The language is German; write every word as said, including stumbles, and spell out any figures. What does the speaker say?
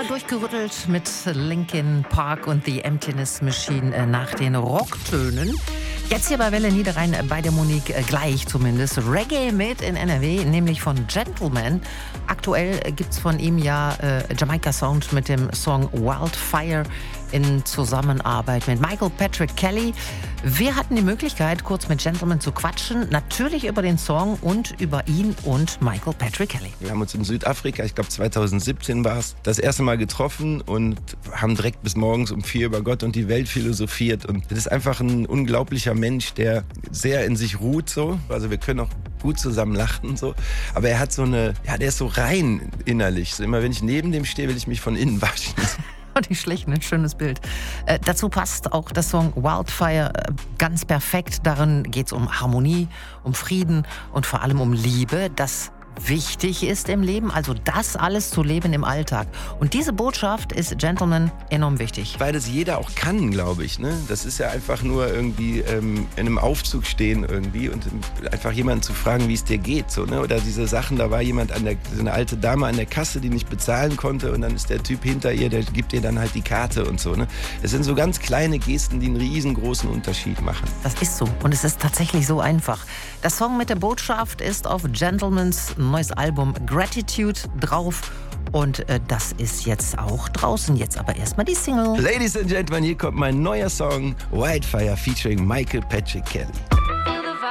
durchgerüttelt mit Linkin Park und The Emptiness Machine äh, nach den Rocktönen. Jetzt hier bei Welle Niederrhein bei der Monique äh, gleich zumindest Reggae mit in N R W, nämlich von Gentleman. Aktuell äh, gibt's von ihm ja äh, Jamaica Sound mit dem Song Wildfire in Zusammenarbeit mit Michael Patrick Kelly. Wir hatten die Möglichkeit, kurz mit Gentleman zu quatschen. Natürlich über den Song und über ihn und Michael Patrick Kelly. Wir haben uns in Südafrika, ich glaube zweitausendsiebzehn war es, das erste Mal getroffen und haben direkt bis morgens um vier über Gott und die Welt philosophiert. Und das ist einfach ein unglaublicher Mensch, der sehr in sich ruht so. Also wir können auch gut zusammen lachen so. Aber er hat so eine, ja, der ist so rein innerlich. So immer wenn ich neben dem stehe, will ich mich von innen waschen. Nicht schlecht, ein schönes Bild. Äh, dazu passt auch der Song Wildfire äh, ganz perfekt. Darin geht es um Harmonie, um Frieden und vor allem um Liebe, das wichtig ist im Leben, also das alles zu leben im Alltag. Und diese Botschaft ist Gentleman enorm wichtig. Weil das jeder auch kann, glaube ich. Ne? Das ist ja einfach nur irgendwie ähm, in einem Aufzug stehen irgendwie und einfach jemanden zu fragen, wie es dir geht. So, ne? Oder diese Sachen, da war jemand, an der, so eine alte Dame an der Kasse, die nicht bezahlen konnte und dann ist der Typ hinter ihr, der gibt ihr dann halt die Karte und so. Ne? Es sind so ganz kleine Gesten, die einen riesengroßen Unterschied machen. Das ist so und es ist tatsächlich so einfach. Der Song mit der Botschaft ist auf Gentlemans neues Album Gratitude drauf und äh, das ist jetzt auch draußen. Jetzt aber erstmal die Single. Ladies and Gentlemen, hier kommt mein neuer Song Wildfire featuring Michael Patrick Kelly.